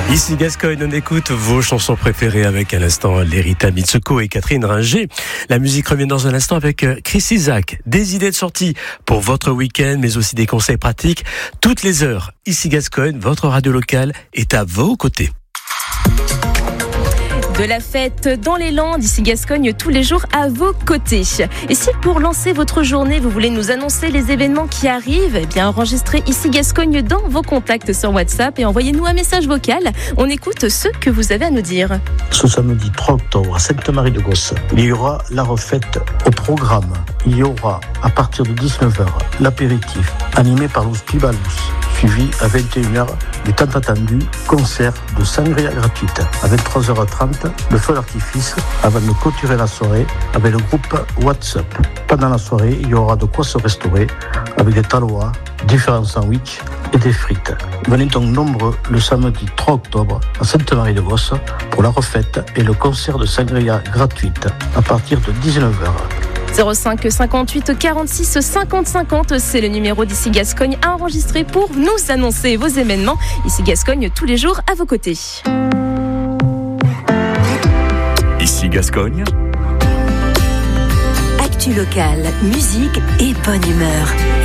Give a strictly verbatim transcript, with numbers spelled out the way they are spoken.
Ici Gascogne, on écoute vos chansons préférées avec à l'instant Lerita Mitsuko et Catherine Ringer. La musique revient dans un instant avec Chris Isaak. Des idées de sortie pour votre week-end, mais aussi des conseils pratiques. Toutes les heures, ici Gascogne, votre radio locale est à vos côtés. De la fête dans les Landes, ici Gascogne, tous les jours à vos côtés. Et si pour lancer votre journée, vous voulez nous annoncer les événements qui arrivent, eh bien enregistrez ici Gascogne dans vos contacts sur WhatsApp et envoyez-nous un message vocal. On écoute ce que vous avez à nous dire. Ce samedi trois octobre à Sainte-Marie-de-Gosse, il y aura la refaite au programme. Il y aura à partir de dix-neuf heures l'apéritif animé par Luz Pibalus, suivi à vingt et une heures du tant attendu concert de sangria gratuite. À vingt-trois heures trente, le feu d'artifice avant de clôturer la soirée avec le groupe WhatsApp. Pendant la soirée, il y aura de quoi se restaurer avec des taloas, différents sandwichs et des frites. Venez donc nombreux le samedi trois octobre à Sainte-Marie-de-Gosse pour la refaite et le concert de sangria gratuite à partir de dix-neuf heures. zéro cinq cinquante-huit quarante-six cinquante cinquante, c'est le numéro d'Ici Gascogne à enregistrer pour nous annoncer vos événements. Ici Gascogne, tous les jours à vos côtés. Ici Gascogne. Actu locale, musique et bonne humeur.